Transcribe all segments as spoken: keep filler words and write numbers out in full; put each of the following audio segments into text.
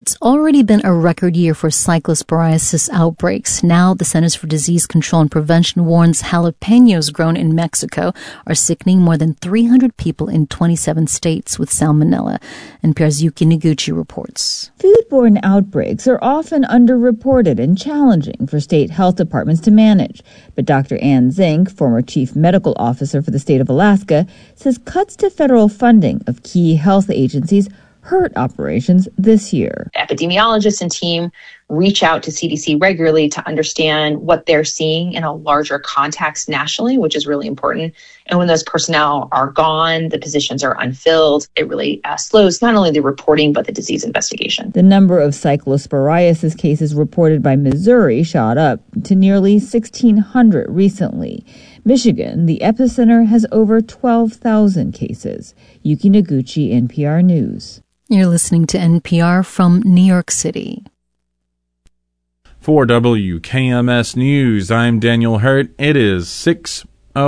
It's already been a record year for cyclosporiasis outbreaks. Now, the Centers for Disease Control and Prevention warns jalapenos grown in Mexico are sickening more than three hundred people in twenty-seven states with salmonella. N P R's Yuki Noguchi reports. Foodborne outbreaks are often underreported and challenging for state health departments to manage. But Doctor Ann Zink, former chief medical officer for the state of Alaska, says cuts to federal funding of key health agencies hurt operations this year. Epidemiologists and team reach out to C D C regularly to understand what they're seeing in a larger context nationally, which is really important. And when those personnel are gone, the positions are unfilled, it really uh, slows not only the reporting, but the disease investigation. The number of cyclosporiasis cases reported by Missouri shot up to nearly sixteen hundred recently. Michigan, the epicenter, has over twelve thousand cases. Yuki Noguchi, N P R News. You're listening to N P R from New York City. For W K M S News, I'm Daniel Hurt. It is six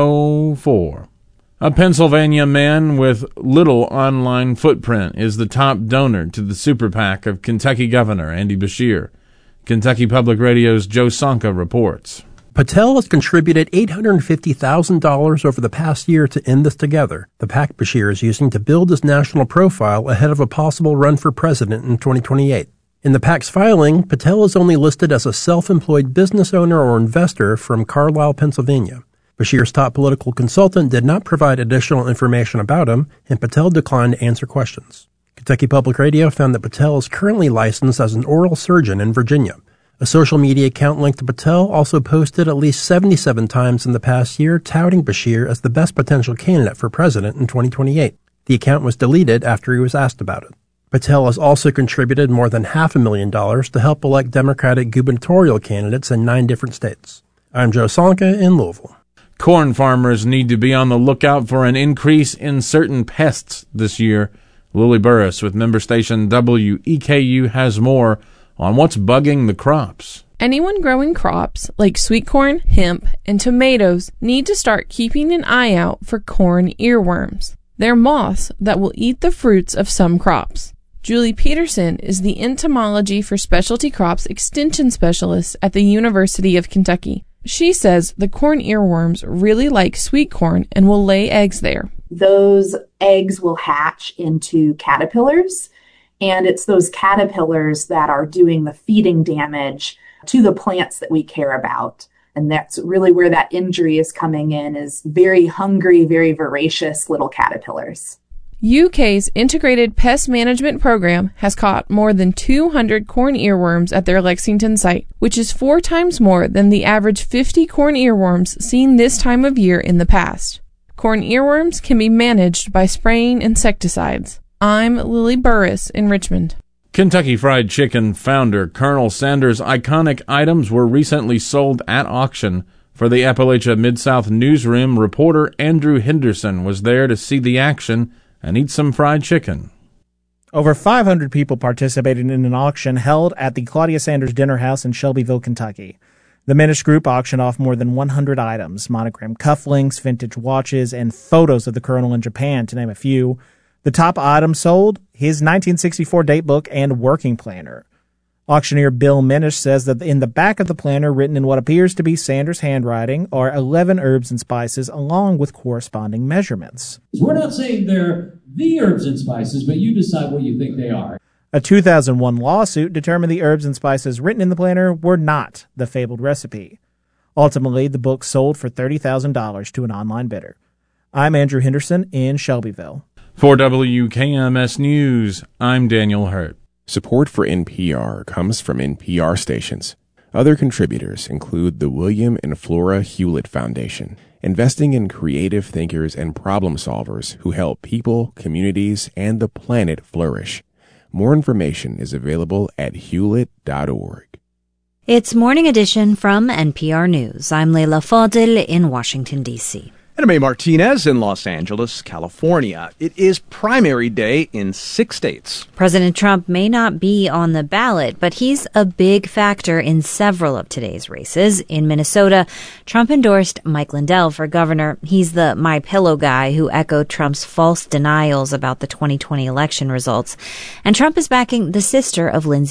oh four. A Pennsylvania man with little online footprint is the top donor to the super PAC of Kentucky Governor Andy Beshear. Kentucky Public Radio's Joe Sonka reports. Patel has contributed eight hundred fifty thousand dollars over the past year to End This Together, the PAC Beshear is using to build his national profile ahead of a possible run for president in twenty twenty-eight. In the PAC's filing, Patel is only listed as a self-employed business owner or investor from Carlisle, Pennsylvania. Beshear's top political consultant did not provide additional information about him, and Patel declined to answer questions. Kentucky Public Radio found that Patel is currently licensed as an oral surgeon in Virginia. A social media account linked to Patel also posted at least seventy-seven times in the past year touting Beshear as the best potential candidate for president in twenty twenty-eight. The account was deleted after he was asked about it. Patel has also contributed more than half a million dollars to help elect Democratic gubernatorial candidates in nine different states. I'm Joe Sonka in Louisville. Corn farmers need to be on the lookout for an increase in certain pests this year. Lily Burris with member station W E K U has more on what's bugging the crops. Anyone growing crops like sweet corn, hemp, and tomatoes need to start keeping an eye out for corn earworms. They're moths that will eat the fruits of some crops. Julie Peterson is the Entomology for Specialty Crops Extension Specialist at the University of Kentucky. She says the corn earworms really like sweet corn and will lay eggs there. Those eggs will hatch into caterpillars, and it's those caterpillars that are doing the feeding damage to the plants that we care about. And that's really where that injury is coming in, is very hungry, very voracious little caterpillars. U K's Integrated Pest Management Program has caught more than two hundred corn earworms at their Lexington site, which is four times more than the average fifty corn earworms seen this time of year in the past. Corn earworms can be managed by spraying insecticides. I'm Lily Burris in Richmond. Kentucky Fried Chicken founder Colonel Sanders' iconic items were recently sold at auction. For the Appalachia Mid-South newsroom, reporter Andrew Henderson was there to see the action and eat some fried chicken. Over five hundred people participated in an auction held at the Claudia Sanders Dinner House in Shelbyville, Kentucky. The Minish Group auctioned off more than one hundred items, monogrammed cufflinks, vintage watches, and photos of the Colonel in Japan, to name a few. The top item sold, his nineteen sixty-four datebook and working planner. Auctioneer Bill Minish says that in the back of the planner, written in what appears to be Sanders' handwriting, are eleven herbs and spices along with corresponding measurements. We're not saying they're the herbs and spices, but you decide what you think they are. A two thousand one lawsuit determined the herbs and spices written in the planner were not the fabled recipe. Ultimately, the book sold for thirty thousand dollars to an online bidder. I'm Andrew Henderson in Shelbyville. For W K M S News, I'm Daniel Hurt. Support for N P R comes from N P R stations. Other contributors include the William and Flora Hewlett Foundation, investing in creative thinkers and problem solvers who help people, communities, and the planet flourish. More information is available at hewlett dot org. It's Morning Edition from N P R News. I'm Leila Fadil in Washington, D C And I'm A. Martinez in Los Angeles, California. It is primary day in six states. President Trump may not be on the ballot, but he's a big factor in several of today's races. In Minnesota, Trump endorsed Mike Lindell for governor. He's the My Pillow guy who echoed Trump's false denials about the twenty twenty election results. And Trump is backing the sister of Lindsey